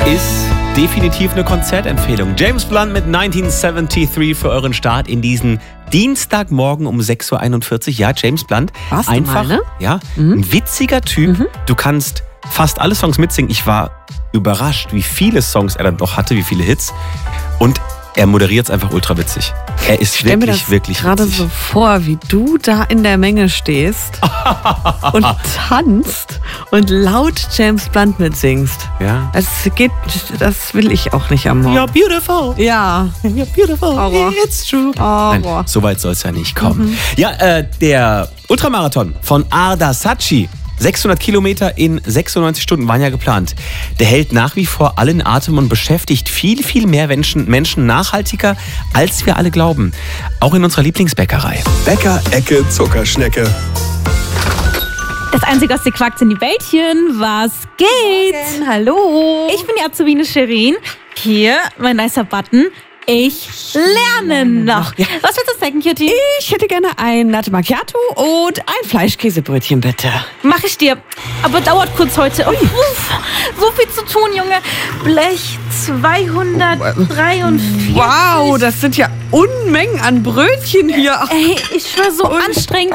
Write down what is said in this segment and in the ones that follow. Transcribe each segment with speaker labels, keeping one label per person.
Speaker 1: Ist definitiv eine Konzertempfehlung. James Blunt mit 1973 für euren Start in diesen Dienstagmorgen um 6.41 Uhr. Ja, James Blunt.
Speaker 2: Warst du
Speaker 1: Einfach,
Speaker 2: mal, ne?
Speaker 1: ja, ein witziger Typ. Du kannst fast alle Songs mitsingen. Ich war überrascht, wie viele Songs er dann doch hatte, wie viele Hits. Und er moderiert es einfach ultra witzig. Er ist
Speaker 2: Stell mir
Speaker 1: wirklich,
Speaker 2: das
Speaker 1: wirklich
Speaker 2: gerade
Speaker 1: witzig.
Speaker 2: so vor, wie du da in der Menge stehst und tanzt und laut James Blunt mitsingst.
Speaker 1: Ja.
Speaker 2: Das will ich auch nicht am Morgen.
Speaker 1: You're beautiful.
Speaker 2: Ja.
Speaker 1: You're beautiful.
Speaker 2: Horror.
Speaker 1: It's true. Nein,
Speaker 2: Horror.
Speaker 1: so weit soll es ja nicht kommen. Ja, der Ultramarathon von Ardasacchi. 600 Kilometer in 96 Stunden waren ja geplant. Der hält nach wie vor allen Atem und beschäftigt viel, viel mehr Menschen nachhaltiger, als wir alle glauben. Auch in unserer Lieblingsbäckerei.
Speaker 3: Bäcker-Ecke Zuckerschnecke.
Speaker 4: Das Einzige, was dir quackt, sind die Bällchen. Was geht?
Speaker 2: Hallo.
Speaker 4: Ich bin die Azubine Shirin. Hier, mein nicer Button. Ich lerne noch. Was willst du sagen, Cutie?
Speaker 2: Ich hätte gerne ein Latte Macchiato und ein Fleischkäsebrötchen, bitte.
Speaker 4: Mach ich dir. Aber dauert kurz heute. Oh, so viel zu tun, Junge. Blech 243.
Speaker 2: Wow, das sind ja Unmengen an Brötchen hier.
Speaker 4: Ey, ich schwör, so anstrengend.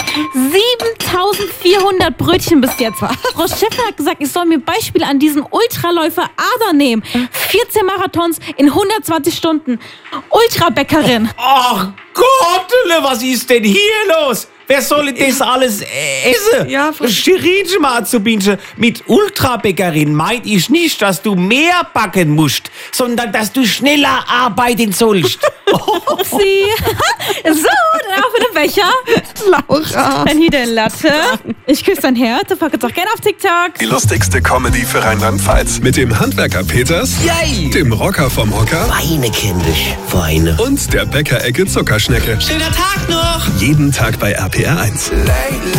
Speaker 4: 7400 Brötchen bis jetzt. Frau Schäffler hat gesagt, ich soll mir Beispiele an diesen Ultraläufer Ada nehmen. 14 Marathons in 120 Stunden. Ultrabäckerin.
Speaker 1: Ach Gott, was ist denn hier los? Wer soll das alles essen?
Speaker 2: Ja, Frau-
Speaker 1: Shirinchen Azubinchen, mit Ultrabäckerin meint ich nicht, dass du mehr backen musst, sondern dass du schneller arbeiten sollst.
Speaker 4: Upsi. So, dann auf mit dem Becher.
Speaker 2: Laura.
Speaker 4: Dann hier der Latte. Ich küsse dein Herz. Du packst auch gerne auf TikTok.
Speaker 3: Die lustigste Comedy für Rheinland-Pfalz. Mit dem Handwerker Peters,
Speaker 5: Yay!
Speaker 3: dem Rocker vom Hocker
Speaker 5: Weine, kindisch, Weine.
Speaker 3: und der Bäcker-Ecke Zuckerschnecke.
Speaker 5: Schöner Tag noch!
Speaker 3: Jeden Tag bei RPR 1.